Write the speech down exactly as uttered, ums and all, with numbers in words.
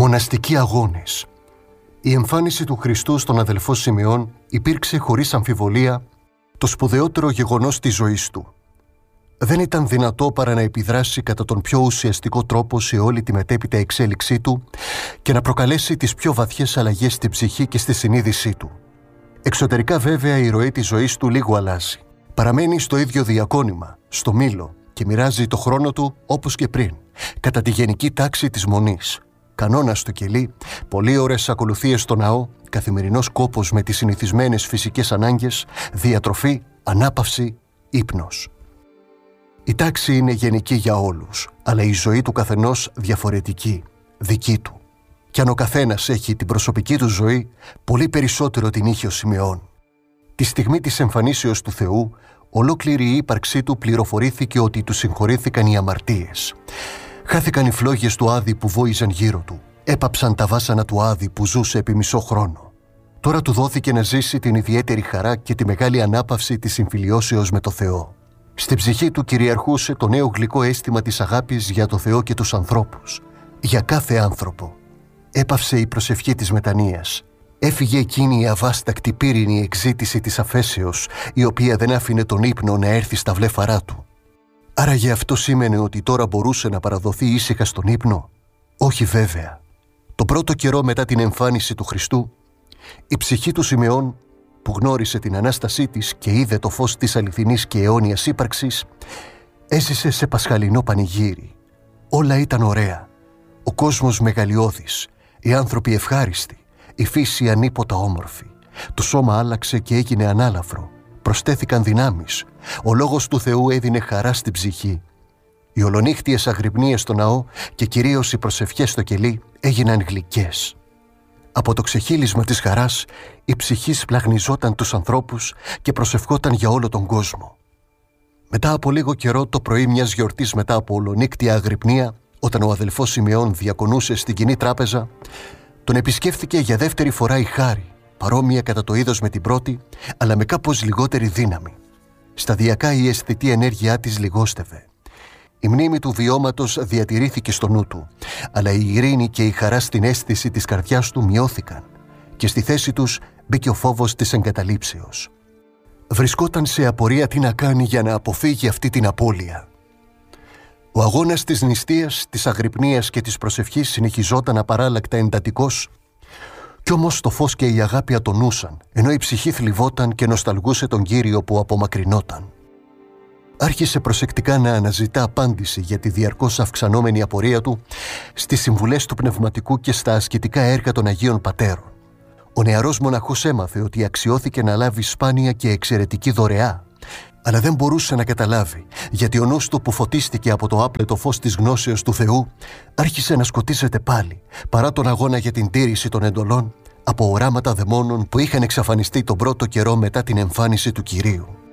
Μοναστικοί αγώνες. Η εμφάνιση του Χριστού στον αδελφό Σιμεών υπήρξε χωρίς αμφιβολία το σπουδαιότερο γεγονός της ζωής του. Δεν ήταν δυνατό παρά να επιδράσει κατά τον πιο ουσιαστικό τρόπο σε όλη τη μετέπειτα εξέλιξή του και να προκαλέσει τις πιο βαθιές αλλαγές στην ψυχή και στη συνείδησή του. Εξωτερικά βέβαια η ροή της ζωής του λίγο αλλάζει. Παραμένει στο ίδιο διακόνημα, στο μήλο, και μοιράζει το χρόνο του όπως και πριν, κατά τη γενική τάξη της μονής. Κανόνα στο κελί, πολλοί ώρες ακολουθίες στο ναό, καθημερινός κόπος με τις συνηθισμένες φυσικές ανάγκες, διατροφή, ανάπαυση, ύπνος. Η τάξη είναι γενική για όλους, αλλά η ζωή του καθενός διαφορετική, δική του. Κι αν ο καθένας έχει την προσωπική του ζωή, πολύ περισσότερο την είχε ο Σιμεών. Τη στιγμή της εμφανίσεως του Θεού, ολόκληρη η ύπαρξή του πληροφορήθηκε ότι του συγχωρήθηκαν οι αμαρτίες. Χάθηκαν οι φλόγες του Άδη που βόηζαν γύρω του. Έπαψαν τα βάσανα του Άδη που ζούσε επί μισό χρόνο. Τώρα του δόθηκε να ζήσει την ιδιαίτερη χαρά και τη μεγάλη ανάπαυση της συμφιλιώσεως με το Θεό. Στην ψυχή του κυριαρχούσε το νέο γλυκό αίσθημα της αγάπης για το Θεό και τους ανθρώπους. Για κάθε άνθρωπο. Έπαυσε η προσευχή της μετανοίας. Έφυγε εκείνη η αβάστακτη πύρινη εξήτηση της αφέσεως, η οποία δεν άφηνε τον ύπνο να έρθει στα βλέφαρά του. Άραγε αυτό σήμαινε ότι τώρα μπορούσε να παραδοθεί ήσυχα στον ύπνο? Όχι βέβαια. Το πρώτο καιρό μετά την εμφάνιση του Χριστού, η ψυχή του Σιμεών, που γνώρισε την Ανάστασή της και είδε το φως της αληθινής και αιώνιας ύπαρξης, έζησε σε πασχαλινό πανηγύρι. Όλα ήταν ωραία. Ο κόσμος μεγαλειώδης, οι άνθρωποι ευχάριστοι, η φύση ανίποτα όμορφη. Το σώμα άλλαξε και έγινε ανάλαφρο. Προσθέθηκαν δυνάμεις. Ο λόγος του Θεού έδινε χαρά στην ψυχή. Οι ολονύχτιες αγρυπνίες στο ναό και κυρίως οι προσευχές στο κελί έγιναν γλυκές. Από το ξεχύλισμα της χαράς η ψυχή σπλαχνιζόταν τους ανθρώπους και προσευχόταν για όλο τον κόσμο. Μετά από λίγο καιρό, το πρωί μιας γιορτής μετά από ολονύκτια αγρυπνία, όταν ο αδελφός Σιμεών διακονούσε στην κοινή τράπεζα, τον επισκέφθηκε για δεύτερη φορά η χάρη, παρόμοια κατά το είδος με την πρώτη, αλλά με κάπως λιγότερη δύναμη. Σταδιακά η αισθητή ενέργειά της λιγόστευε. Η μνήμη του βιώματος διατηρήθηκε στο νου του, αλλά η ειρήνη και η χαρά στην αίσθηση της καρδιάς του μειώθηκαν και στη θέση τους μπήκε ο φόβος της εγκαταλείψεως. Βρισκόταν σε απορία τι να κάνει για να αποφύγει αυτή την απώλεια. Ο αγώνας της νηστείας, της αγρυπνίας και της προσευχής συνεχιζόταν απαράλλακτα εντατικός, κι όμως το φως και η αγάπη ατονούσαν, ενώ η ψυχή θλιβόταν και νοσταλγούσε τον Κύριο που απομακρυνόταν. Άρχισε προσεκτικά να αναζητά απάντηση για τη διαρκώς αυξανόμενη απορία του στις συμβουλές του πνευματικού και στα ασκητικά έργα των Αγίων Πατέρων. Ο νεαρός μοναχός έμαθε ότι αξιώθηκε να λάβει σπάνια και εξαιρετική δωρεά, αλλά δεν μπορούσε να καταλάβει, γιατί ο νους του που φωτίστηκε από το άπλετο φως της γνώσεως του Θεού άρχισε να σκοτίζεται πάλι, παρά τον αγώνα για την τήρηση των εντολών, από οράματα δαιμόνων που είχαν εξαφανιστεί τον πρώτο καιρό μετά την εμφάνιση του Κυρίου.